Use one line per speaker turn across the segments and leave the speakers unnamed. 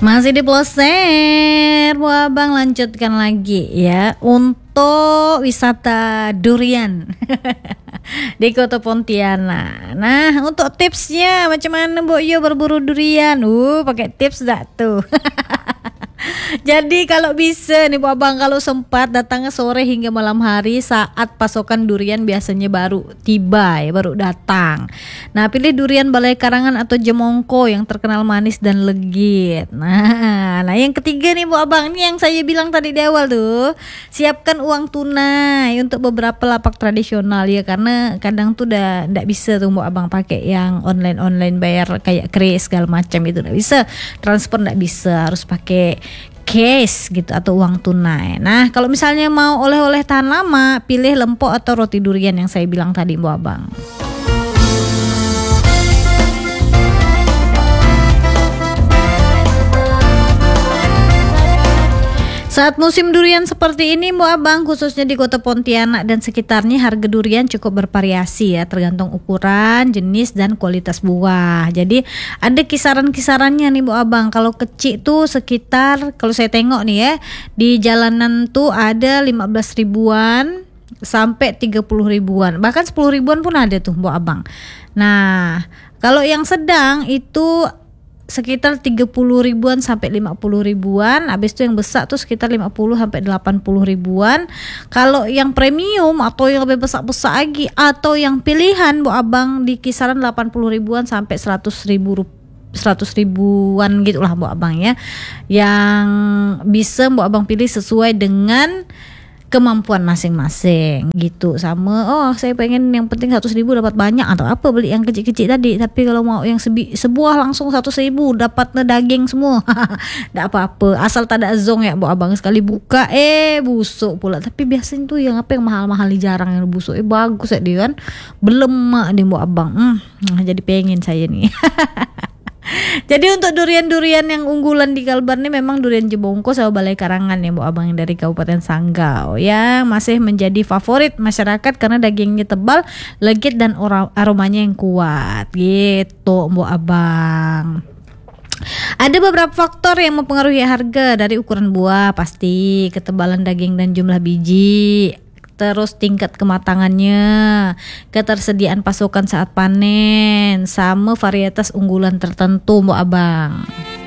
Masih di Ploser, Bu Abang lanjutkan lagi ya untuk wisata durian di Kota Pontianak. Nah, untuk tipsnya macam mana Bu Yo berburu durian? Pakai tips dah tuh. Jadi kalau bisa nih Bu Abang, kalau sempat datangnya sore hingga malam hari saat pasokan durian biasanya baru tiba ya, baru datang. Nah, pilih durian Balai Karangan atau Jemongko yang terkenal manis dan legit. Nah yang ketiga nih Bu Abang, ini yang saya bilang tadi di awal tuh, siapkan uang tunai untuk beberapa lapak tradisional ya, karena kadang tuh udah nggak bisa tuh Bu Abang pakai yang online bayar kayak kris segala macam, itu nggak bisa, transfer nggak bisa, harus pakai cash gitu atau uang tunai. Nah, kalau misalnya mau oleh-oleh tahan lama, pilih lempok atau roti durian yang saya bilang tadi Bu Abang. Saat musim durian seperti ini Bu Abang, khususnya di Kota Pontianak dan sekitarnya, harga durian cukup bervariasi ya, tergantung ukuran, jenis dan kualitas buah. Jadi ada kisaran-kisarannya nih Bu Abang. Kalau kecil tuh sekitar, kalau saya tengok nih ya, di jalanan tuh ada 15 ribuan sampai 30 ribuan, bahkan 10 ribuan pun ada tuh Bu Abang. Nah, kalau yang sedang itu sekitar 30 ribuan sampai 50 ribuan. Habis itu yang besar tuh sekitar 50 sampai 80 ribuan. Kalau yang premium atau yang lebih besar-besar lagi atau yang pilihan Bu Abang, di kisaran 80 ribuan sampai 100 ribuan gitulah Bu Abang ya, yang bisa Bu Abang pilih sesuai dengan kemampuan masing-masing gitu. Sama saya pengen yang penting 100 ribu dapat banyak atau apa, beli yang kecil-kecil tadi. Tapi kalau mau yang sebuah langsung 100 ribu dapat daging semua tidak apa-apa, asal tak ada zong ya Bu Abang. Sekali buka busuk pula. Tapi biasanya tuh yang apa, yang mahal-mahal jarang yang busuk, bagus ya dia kan, belum nih Bu Abang. Jadi pengen saya nih. Jadi untuk durian-durian yang unggulan di Kalbar nih memang durian Jemongko sama Balai Karangan ya Bu Abang, yang dari Kabupaten Sanggau, yang masih menjadi favorit masyarakat karena dagingnya tebal, legit dan aromanya yang kuat gitu Bu Abang. Ada beberapa faktor yang mempengaruhi harga, dari ukuran buah pasti, ketebalan daging dan jumlah biji, terus tingkat kematangannya, ketersediaan pasokan saat panen, sama varietas unggulan tertentu Bu Abang.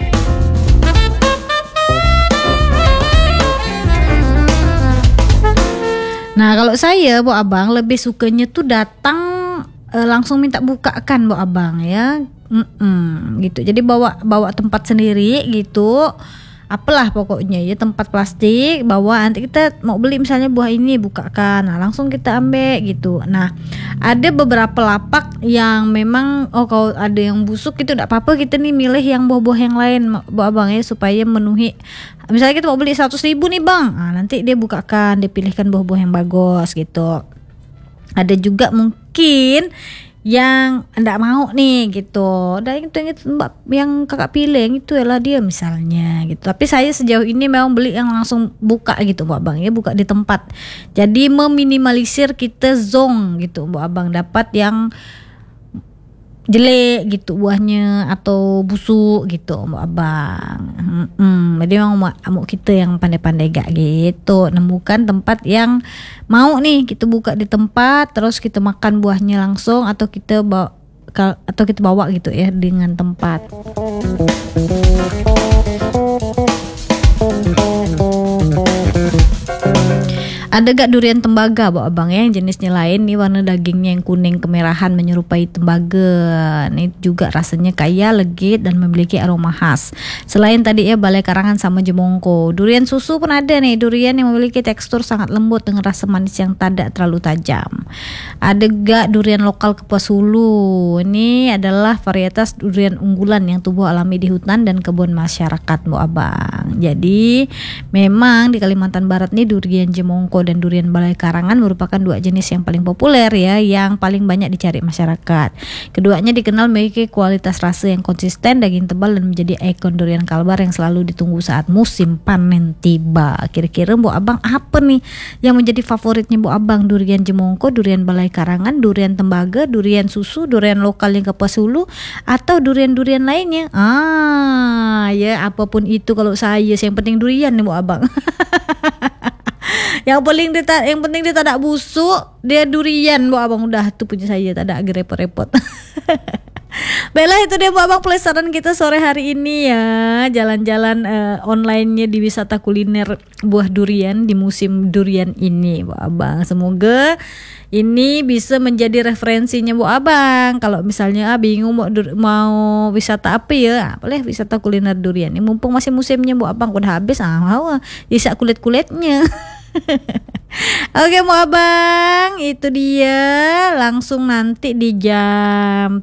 Nah, kalau saya Bu Abang lebih sukanya tuh datang langsung minta bukakan Bu Abang ya. Gitu. Jadi bawa tempat sendiri gitu. Apalah pokoknya ya, tempat plastik bawa, nanti kita mau beli misalnya buah ini bukakan, nah langsung kita ambil gitu. Nah, ada beberapa lapak yang memang kalau ada yang busuk gitu enggak apa-apa, kita nih milih yang buah-buah yang lain Bu Abang ya, supaya memenuhi. Misalnya kita mau beli 100 ribu nih Bang, nanti dia bukakan, dipilihkan buah-buah yang bagus gitu. Ada juga mungkin yang enggak mau nih gitu, dan itu yang kakak pilih yang itu adalah dia misalnya gitu. Tapi saya sejauh ini memang beli yang langsung buka gitu Bu Abang ya, buka di tempat. Jadi meminimalisir kita zong gitu Bu Abang, dapat yang jelek gitu buahnya atau busuk gitu Bu Abang. Jadi memang mau kita yang pandai-pandai gak gitu, nemukan tempat yang mau nih kita buka di tempat, terus kita makan buahnya langsung, atau kita bawa gitu ya dengan tempat. Ada gak durian tembaga Bu Abang ya, yang jenisnya lain nih, warna dagingnya yang kuning kemerahan menyerupai tembaga. Ini juga rasanya kaya, legit dan memiliki aroma khas. Selain tadi ya Balai Karangan sama Jemongko, durian susu pun ada nih, durian yang memiliki tekstur sangat lembut dengan rasa manis yang tidak terlalu tajam. Ada gak durian lokal Kapuas Hulu. Ini adalah varietas durian unggulan yang tumbuh alami di hutan dan kebun masyarakat Bu Abang. Jadi memang di Kalimantan Barat nih durian Jemongko dan durian Balai Karangan merupakan dua jenis yang paling populer ya, yang paling banyak dicari masyarakat. Keduanya dikenal memiliki kualitas rasa yang konsisten, daging tebal, dan menjadi ikon durian Kalbar yang selalu ditunggu saat musim panen tiba. Kira-kira Bu Abang apa nih yang menjadi favoritnya Bu Abang? Durian Jemongko, durian Balai Karangan, durian tembaga, durian susu, durian lokal yang Kapuas Hulu, atau durian-durian lainnya? ya, apapun itu kalau saya yang penting durian nih Bu Abang. Yang penting dia tak ada busuk, dia durian Bu Abang, udah itu punya saya, tak ada repot-repot. Baiklah, itu dia Bu Abang pelesaran kita sore hari ini ya. Jalan-jalan online-nya di wisata kuliner buah durian di musim durian ini Bu Abang. Semoga ini bisa menjadi referensinya Bu Abang. Kalau misalnya bingung mau wisata apa ya, boleh wisata kuliner durian. Ini mumpung masih musimnya Bu Abang, udah habis bisa kulit-kulitnya. Oke Bu Abang, itu dia. Langsung nanti di jam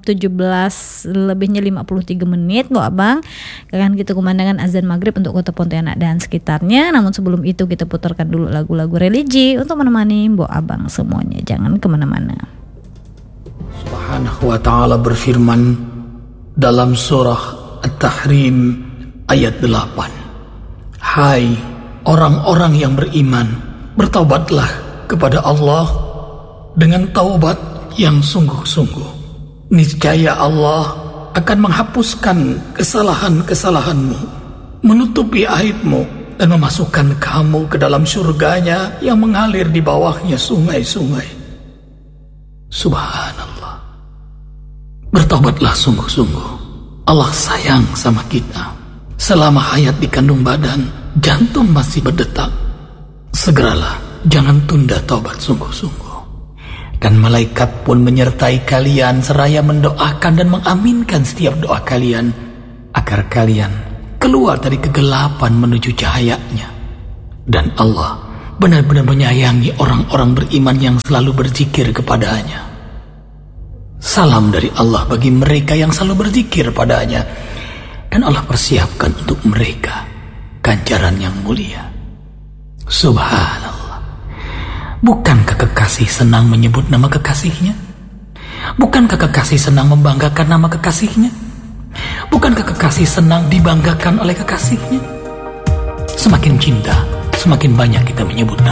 17:53 Bu Abang akan kita kumandangkan azan maghrib untuk kota Pontianak dan sekitarnya. Namun sebelum itu kita putarkan dulu lagu-lagu religi untuk menemani Bu Abang semuanya. Jangan kemana-mana.
Subhanahu wa ta'ala berfirman dalam surah At-Tahrim ayat 8. Hai orang-orang yang beriman, bertaubatlah kepada Allah dengan taubat yang sungguh-sungguh. Niscaya Allah akan menghapuskan kesalahan-kesalahanmu, menutupi aibmu, dan memasukkan kamu ke dalam surganya yang mengalir di bawahnya sungai-sungai. Subhanallah. Bertaubatlah sungguh-sungguh. Allah sayang sama kita. Selama hayat di kandung badan, jantung masih berdetak, segeralah, jangan tunda taubat sungguh-sungguh. Dan malaikat pun menyertai kalian seraya mendoakan dan mengaminkan setiap doa kalian, agar kalian keluar dari kegelapan menuju cahayanya. Dan Allah benar-benar menyayangi orang-orang beriman yang selalu berzikir kepadanya. Salam dari Allah bagi mereka yang selalu berzikir padanya, dan Allah persiapkan untuk mereka ganjaran yang mulia. Subhanallah. Bukankah kekasih senang menyebut nama kekasihnya? Bukankah kekasih senang membanggakan nama kekasihnya? Bukankah kekasih senang dibanggakan oleh kekasihnya? Semakin cinta, semakin banyak kita menyebut nama